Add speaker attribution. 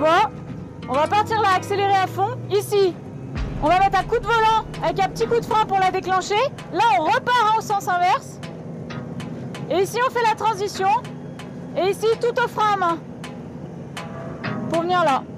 Speaker 1: vois, on va partir là, accélérer à fond. Ici, on va mettre un coup de volant avec un petit coup de frein pour la déclencher. Là, on repart au sens inverse. Et ici, on fait la transition. Et ici, tout au frein à main. Pour venir là.